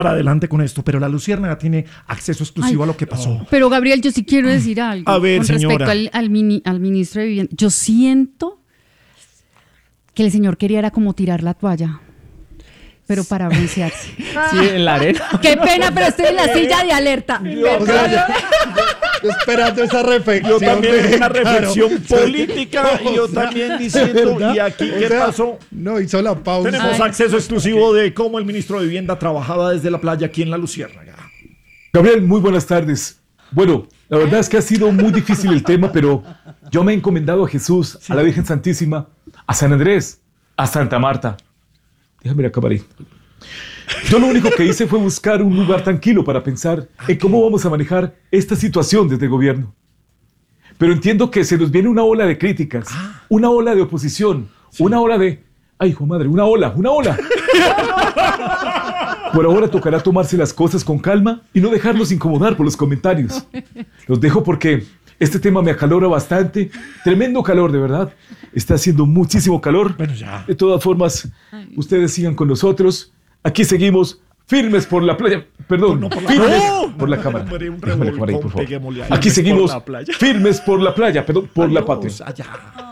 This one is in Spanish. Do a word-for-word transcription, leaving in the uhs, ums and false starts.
para adelante con esto, pero la Luciérnaga tiene acceso exclusivo Ay, a lo que pasó. oh. Pero Gabriel, yo sí quiero decir algo. A ver, con señora. respecto al, al, mini, al ministro de Vivienda. Yo siento que el señor quería era como tirar la toalla, pero para broncearse. Sí, en la arena. Qué pena, pero estoy en la silla de alerta. O sea, yo- yo esperando esa reflexión. Yo también de- una reflexión claro. política y yo O sea, también diciendo, ¿verdad? ¿y aquí O qué sea, pasó? No, hizo la pausa. Tenemos Ay. acceso exclusivo de cómo el ministro de Vivienda trabajaba desde la playa aquí en la Luciérnaga. Gabriel, muy buenas tardes. Bueno, la verdad es que ha sido muy difícil el tema, pero yo me he encomendado a Jesús, a la Virgen Santísima, a San Andrés, a Santa Marta. Déjame acabar ahí. Yo lo único que hice fue buscar un lugar tranquilo para pensar en cómo vamos a manejar esta situación desde el gobierno. Pero entiendo que se nos viene una ola de críticas, una ola de oposición, una ola de... ¡Ay, hijo de madre! ¡Una ola! ¡Una ola! Por ahora tocará tomarse las cosas con calma y no dejarnos incomodar por los comentarios. Los dejo porque este tema me acalora bastante. Tremendo calor, de verdad. Está haciendo muchísimo calor. Bueno, ya. De todas formas, ustedes sigan con nosotros. Aquí seguimos firmes por la playa. Perdón, No, por la- firmes ¡No! por la cámara. Hombre, un Déjame la cámara ahí, por revolcón, favor. peguémosle ahí. Aquí Firmes seguimos por la playa. firmes por la playa, perdón, por la Adiós, patria. allá.